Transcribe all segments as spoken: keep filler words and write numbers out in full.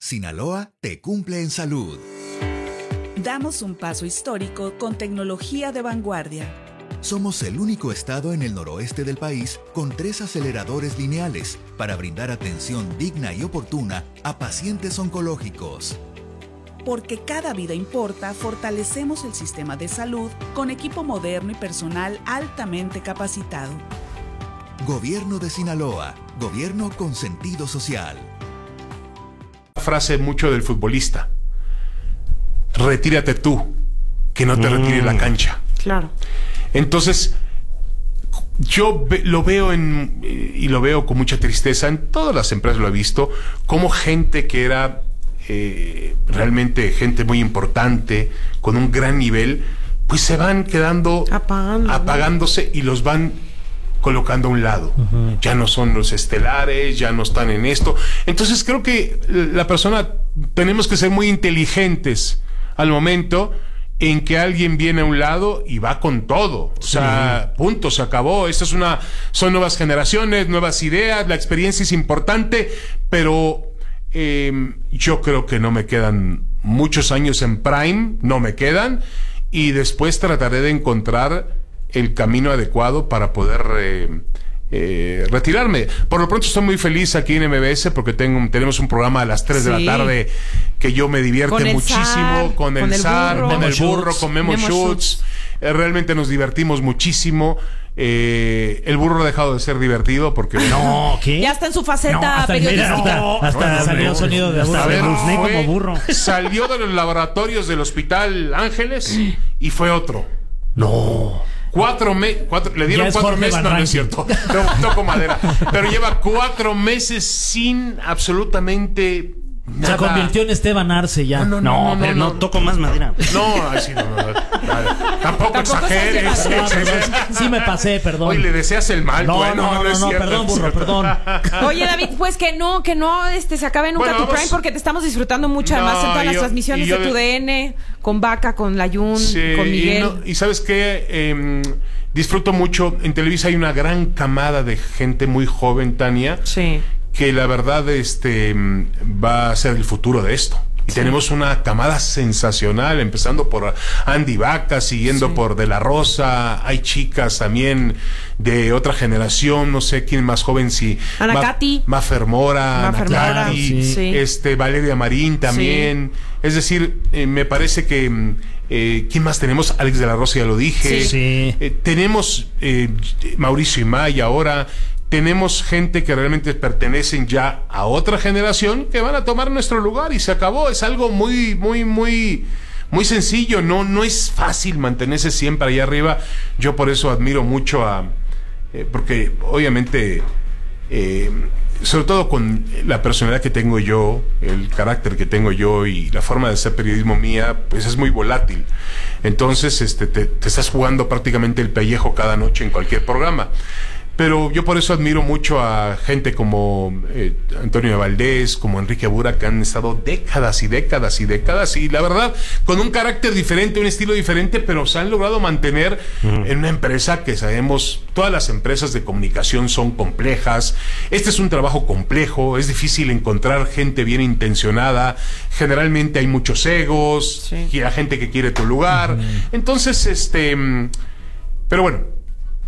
Sinaloa te cumple en salud. Damos un paso histórico con tecnología de vanguardia. Somos el único estado en el noroeste del país con tres aceleradores lineales para brindar atención digna y oportuna a pacientes oncológicos. Porque cada vida importa, fortalecemos el sistema de salud con equipo moderno y personal altamente capacitado. Gobierno de Sinaloa, gobierno con sentido social. Frase mucho del futbolista: retírate tú, que no te Mm. retire la cancha. Claro. Entonces, yo ve, lo veo en, y lo veo con mucha tristeza, en todas las empresas lo he visto, como gente que era eh, realmente gente muy importante, con un gran nivel, pues se van quedando Apagando, apagándose y los van colocando a un lado. Uh-huh. Ya no son los estelares, ya no están en esto. Entonces creo que la persona, tenemos que ser muy inteligentes al momento en que alguien viene a un lado y va con todo. O sea, sí. punto, se acabó. Esta es una, son nuevas generaciones, nuevas ideas, la experiencia es importante, pero eh, yo creo que no me quedan muchos años en Prime, no me quedan, y después trataré de encontrar el camino adecuado para poder eh, eh, retirarme. Por lo pronto estoy muy feliz aquí en M B S porque tengo, tenemos un programa a las tres sí. de la tarde que yo me divierte con muchísimo, zar, con el zar, con el burro, con Memo, Memo Schutz. Eh, realmente nos divertimos muchísimo. Eh, el burro ha dejado de ser divertido porque no, ¿qué? Ya está en su faceta no, hasta periodística. Mira, no, hasta no, salió no, sonido de burro. Ver, fue, como burro. Salió de los laboratorios del Hospital Ángeles y fue otro. No. Cuatro meses, le dieron cuatro meses, no, no es cierto, no, toco madera, pero lleva cuatro meses sin absolutamente nada. Se convirtió en Esteban Arce ya. No, no, no, no, no pero no, no toco más madera. No, así no, no, no, no. Tampoco, Tampoco exageres. No, sí me pasé, perdón. Oye, le deseas el mal. No, bueno, no, no, no, no, no cierto, perdón, burro, perdón. Oye, David, pues que no, que no este, se acabe nunca bueno, tu Prime porque te estamos disfrutando mucho, no, además en todas yo, las transmisiones de tu D N, con Vaca, con Layún, sí, con Miguel. Y, no, y ¿sabes qué? Eh, disfruto mucho. En Televisa hay una gran camada de gente muy joven, Tania. Sí. Que la verdad este va a ser el futuro de esto. Y sí. tenemos una camada sensacional, empezando por Andy Vaca, siguiendo sí. por De La Rosa. Hay chicas también de otra generación, no sé quién más joven, si Ana Ma, Katy, Mafer Mora, Mafer Mora, sí. este Valeria Marín también. Sí. Es decir, eh, me parece que eh, ¿quién más tenemos? Alex de la Rosa, ya lo dije. Sí. Sí. Eh, tenemos eh, Mauricio Imay ahora. Tenemos gente que realmente pertenecen ya a otra generación que van a tomar nuestro lugar y se acabó. Es algo muy, muy, muy, muy sencillo. No, no es fácil mantenerse siempre ahí arriba. Yo por eso admiro mucho a, eh, porque obviamente, eh, sobre todo con la personalidad que tengo yo, el carácter que tengo yo y la forma de hacer periodismo mía, pues es muy volátil. Entonces, este, te, te estás jugando prácticamente el pellejo cada noche en cualquier programa. Pero yo por eso admiro mucho a gente como eh, Antonio Valdés, como Enrique Bura, que han estado décadas y décadas y décadas, y la verdad, con un carácter diferente, un estilo diferente, pero se han logrado mantener uh-huh. en una empresa que sabemos, todas las empresas de comunicación son complejas. Este es un trabajo complejo, es difícil encontrar gente bien intencionada, generalmente hay muchos egos, sí. y la gente que quiere tu lugar. Uh-huh. Entonces, este, pero bueno,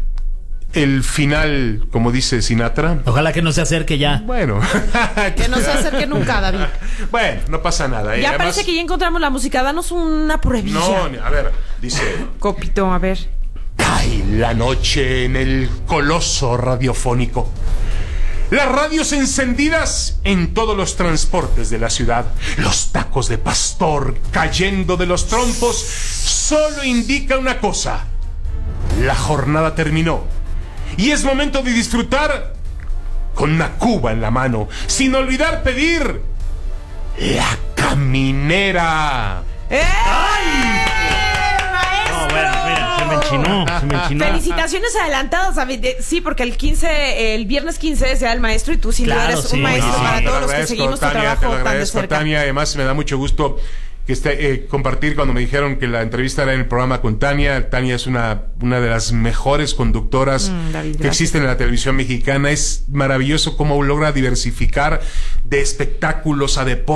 el final, como dice Sinatra. Ojalá que no se acerque ya. Bueno. Que no se acerque nunca, David. Bueno, no pasa nada. ¿eh? Ya Además, parece que ya encontramos la música. Danos una pruebilla. No, a ver, dice. Copito, a ver. Cae la noche en el coloso radiofónico. Las radios encendidas en todos los transportes de la ciudad. Los tacos de pastor cayendo de los trompos solo indica una cosa. La jornada terminó. Y es momento de disfrutar con una cuba en la mano, sin olvidar pedir la caminera. ¡Eh! ¡Ay! ¡Maestro! No, bueno, mira, se me enchinó, se me enchinó. Felicitaciones adelantadas, David. Sí, porque el quince, el viernes quince es ya el maestro y tú sin duda claro, eres sí, un maestro no, para sí, todos los que agradezco, seguimos Tania, tu trabajo te lo tan de agradezco, cerca. Tania, además me da mucho gusto que esté, eh, compartir cuando me dijeron que la entrevista era en el programa con Tania. Tania es una, una de las mejores conductoras mm, David, que existen en la televisión mexicana. Es maravilloso cómo logra diversificar de espectáculos a deportes.